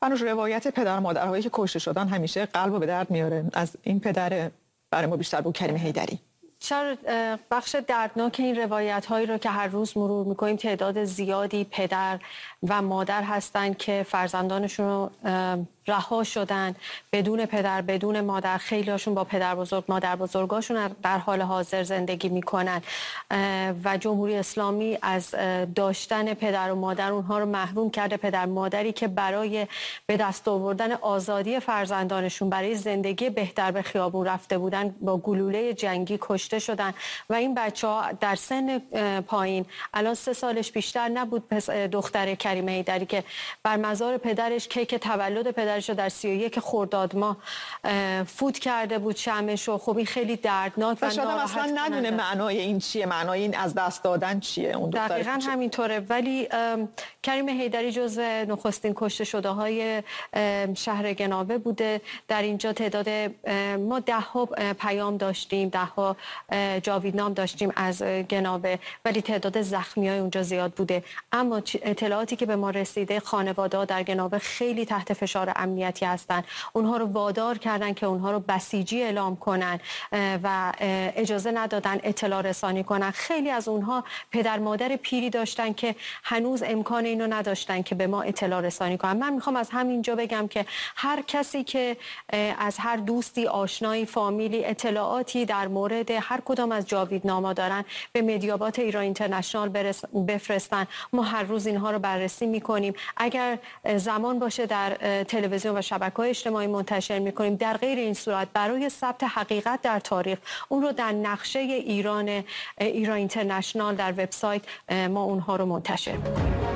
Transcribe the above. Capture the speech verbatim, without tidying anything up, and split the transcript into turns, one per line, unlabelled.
فنوش، روایت پدر مادرهایی که کشته شدن همیشه قلبو به درد میاره. از این پدر برای ما بیشتر بود کریم حیدری.
چرا بخش دردناک این روایت هایی رو که هر روز مرور میکنیم، تعداد زیادی پدر و مادر هستند که فرزندانشون رو رها شدن بدون پدر بدون مادر. خیلی هاشون با پدر بزرگ مادر بزرگاشون در حال حاضر زندگی میکنن و جمهوری اسلامی از داشتن پدر و مادر اونها رو محروم کرده. پدر مادری که برای به دست آوردن آزادی فرزندانشون، برای زندگی بهتر به خیابون رفته بودن، با گلوله جنگی کشته شدن و این بچه ها در سن پایین، الان سه سالش بیشتر نبود، دختر کریم حیدری که بر مزار پدرش کیک تولد پدر در سی و یک خرداد ماه فوت کرده بود شمعش. و خب این خیلی دردناک و
شاید اصلا ندونه معنای این چیه، معنای این از دست دادن چیه. اون
دقیقاً همینطوره. ولی کریم حیدری جزو نخستین کشته شده های شهر گناوه بوده. در اینجا تعداد ما ده ها پیام داشتیم، ده ها جاویدنام داشتیم از گناوه، ولی تعداد زخمی های اونجا زیاد بوده. اما اطلاعاتی که به ما رسیده، خانواده ها در گناوه خیلی تحت فشار امنیتی هستن. اونها رو وادار کردن که اونها رو بسیجی اعلام کنن و اجازه ندادن اطلاع رسانی کنن. خیلی از اونها پدر مادر پیری داشتن که هنوز امکان اینو نداشتن که به ما اطلاع رسانی کنن. من میخوام از همینجا بگم که هر کسی که از هر دوستی، آشنایی، فامیلی اطلاعاتی در مورد هر کدام از جاویدنامه‌ها دارن، به مدیابات ایران اینترنشنال بفرستن. ما هر روز اینها رو بررسی میکنیم. اگر زمان باشه در تلویزیون و شبکه‌های اجتماعی منتشر می‌کنیم. در غیر این صورت برای ثبت حقیقت در تاریخ، اون رو در نقشه ایران ایران اینترنشنال در وبسایت ما اونها رو منتشر می‌کنیم.